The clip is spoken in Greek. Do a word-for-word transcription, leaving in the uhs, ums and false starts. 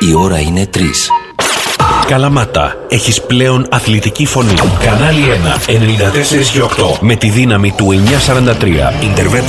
Η ώρα είναι τρεις. Καλαμάτα, έχεις πλέον αθλητική φωνή. Κανάλι ένα, ενενήντα τέσσερα και οκτώ. Με τη δύναμη του εννιακόσια σαράντα τρία. Ιντερβετ